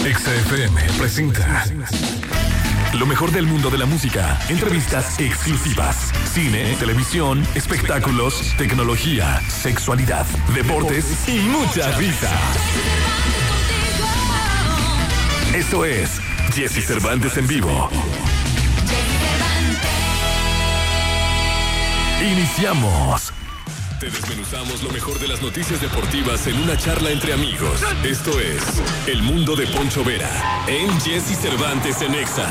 Exa FM presenta lo mejor del mundo de la música, entrevistas exclusivas, cine, televisión, espectáculos, tecnología, sexualidad, deportes y mucha risa. Esto es Jesse Cervantes en vivo. Iniciamos. Te desmenuzamos lo mejor de las noticias deportivas en una charla entre amigos. Esto es El Mundo de Poncho Vera en Jesse Cervantes en Exa.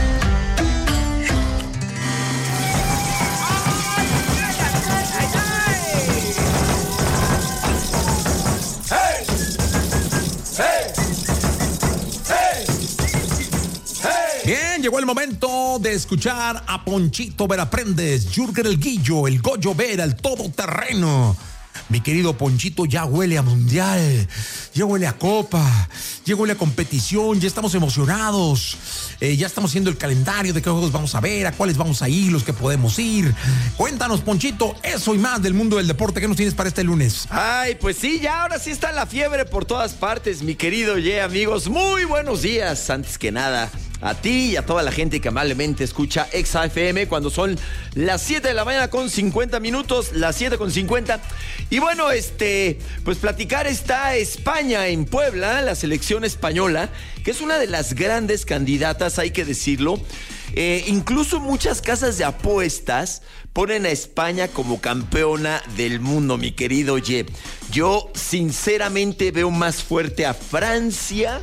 Bien, llegó el momento de escuchar a Ponchito Vera Prendes, Jürgen el Guillo, el Goyo Vera, el todoterreno. Mi querido Ponchito ya huele a mundial, ya huele a copa, ya huele a competición, ya estamos emocionados, ya estamos haciendo el calendario de qué juegos vamos a ver, a cuáles vamos a ir, los que podemos ir. Cuéntanos, Ponchito, eso y más del mundo del deporte, ¿qué nos tienes para este lunes? Ay, pues sí, ya ahora sí está la fiebre por todas partes, mi querido amigos, muy buenos días, antes que nada a ti y a toda la gente que amablemente escucha Exa FM cuando son las 7 de la mañana con 50 minutos, las 7 con 50. Y bueno, pues platicar está España en Puebla, la selección española, que es una de las grandes candidatas, hay que decirlo. Incluso muchas casas de apuestas ponen a España como campeona del mundo, mi querido Ye. Yo sinceramente veo más fuerte a Francia.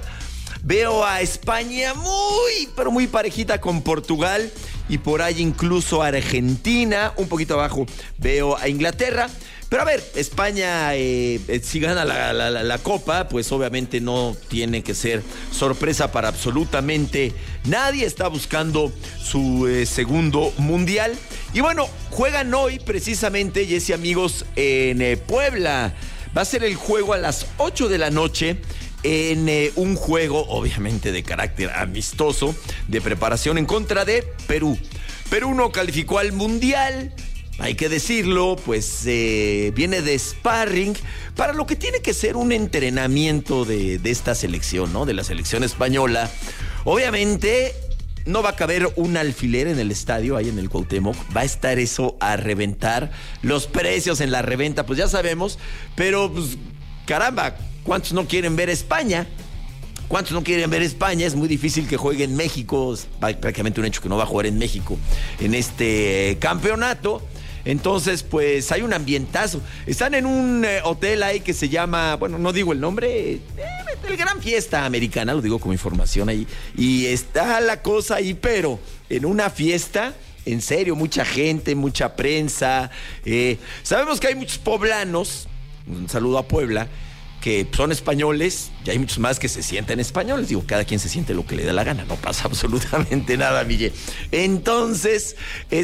Veo a España pero muy parejita con Portugal y por ahí incluso a Argentina, un poquito abajo veo a Inglaterra. Pero a ver, España si gana la Copa, pues obviamente no tiene que ser sorpresa para absolutamente nadie. Está buscando su segundo mundial. Y bueno, juegan hoy precisamente, Jesse amigos, en Puebla. Va a ser el juego a las 8 de la noche. En un juego, obviamente, de carácter amistoso, de preparación en contra de Perú. Perú no calificó al Mundial, hay que decirlo, pues viene de sparring para lo que tiene que ser un entrenamiento de esta selección, ¿no? De la selección española. Obviamente no va a caber un alfiler en el estadio, ahí en el Cuauhtémoc. Va a estar eso a reventar. Los precios en la reventa, pues ya sabemos, pero pues caramba, ¿cuántos no quieren ver España? ¿Cuántos no quieren ver España? Es muy difícil que juegue en México. Es prácticamente un hecho que no va a jugar en México en este campeonato. Entonces, pues hay un ambientazo. Están en un hotel ahí que se llama, bueno, no digo el nombre, el Gran Fiesta Americana, lo digo como información ahí. Y está la cosa ahí, pero en una fiesta, en serio, mucha gente, mucha prensa. Sabemos que hay muchos poblanos. Un saludo a Puebla, que son españoles, y hay muchos más que se sienten españoles. Digo, cada quien se siente lo que le da la gana, no pasa absolutamente nada, Mille. Entonces,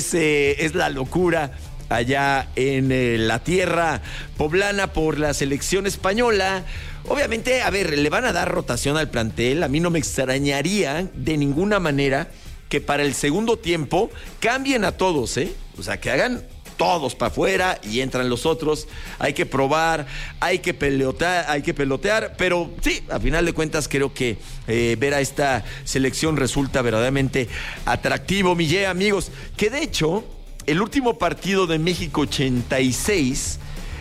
es la locura allá en la tierra poblana por la selección española. Obviamente, a ver, le van a dar rotación al plantel. A mí no me extrañaría de ninguna manera que para el segundo tiempo cambien a todos, O sea, que hagan todos para afuera y entran los otros. Hay que probar, hay que pelotear, pero sí, a final de cuentas creo que ver a esta selección resulta verdaderamente atractivo, amigos, que de hecho el último partido de México 86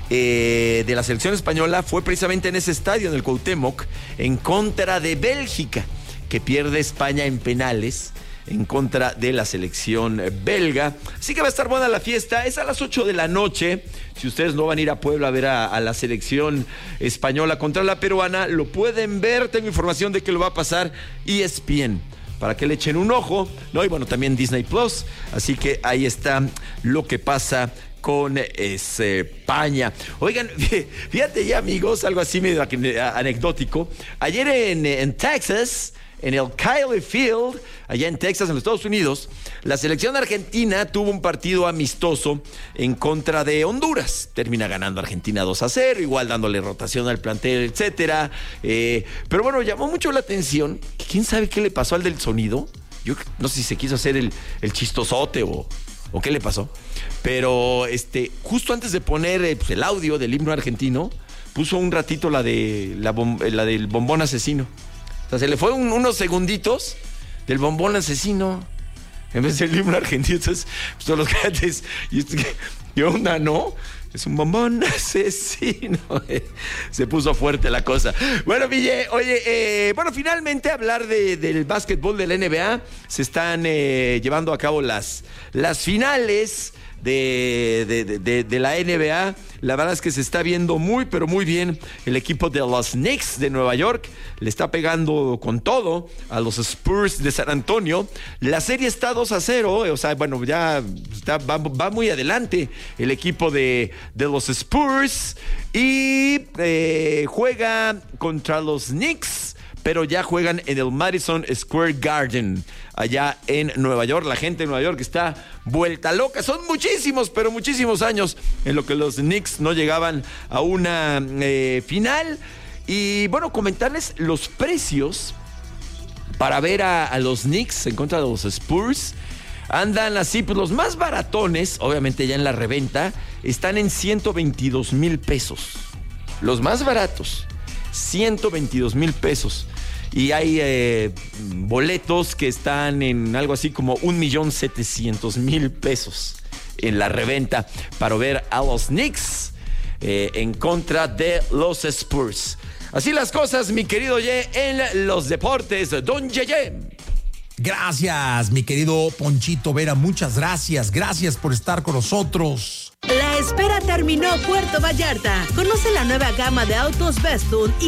de la selección española fue precisamente en ese estadio, en el Cuauhtémoc, en contra de Bélgica, que pierde España en penales en contra de la selección belga. Así que va a estar buena la fiesta. Es a las 8 de la noche. Si ustedes no van a ir a Puebla a ver a la selección española contra la peruana, lo pueden ver. Tengo información de que lo va a pasar ESPN, para que le echen un ojo, ¿no? Y bueno, también Disney Plus. Así que ahí está lo que pasa con España. Oigan, fíjate ya, amigos, algo así medio anecdótico. Ayer en Texas, en el Kyle Field, allá en Texas, en los Estados Unidos, la selección argentina tuvo un partido amistoso en contra de Honduras. Termina ganando Argentina 2-0, igual dándole rotación al plantel, etcétera. Pero bueno, llamó mucho la atención. ¿Quién sabe qué le pasó al del sonido? Yo no sé si se quiso hacer el chistosote o qué le pasó. Pero justo antes de poner el audio del himno argentino, puso un ratito la del bombón asesino. O sea, se le fue unos segunditos del bombón asesino. En vez del himno argentino, entonces, pues, todos los grandes. ¿Qué onda, no? Es un bombón asesino. Se puso fuerte la cosa. Bueno, Ville, oye, finalmente hablar del básquetbol de la NBA. Se están llevando a cabo las finales de la NBA. La verdad es que se está viendo muy, pero muy bien. El equipo de los Knicks de Nueva York le está pegando con todo a los Spurs de San Antonio. La serie está 2-0. O sea, bueno, ya va muy adelante el equipo de los Spurs. Y juega contra los Knicks, pero ya juegan en el Madison Square Garden, allá en Nueva York. La gente de Nueva York está vuelta loca. Son muchísimos, pero muchísimos años en lo que los Knicks no llegaban a una final. Y bueno, comentarles los precios para ver a los Knicks en contra de los Spurs. Andan así, pues los más baratones, obviamente ya en la reventa, están en 122,000 pesos. Los más baratos, 122,000 pesos. Y hay boletos que están en algo así como 1,700,000 pesos en la reventa para ver a los Knicks en contra de los Spurs. Así las cosas, mi querido Ye, en los deportes. Don Yeye. Gracias, mi querido Ponchito Vera. Muchas gracias. Gracias por estar con nosotros. La espera terminó, Puerto Vallarta. Conoce la nueva gama de autos Vestun y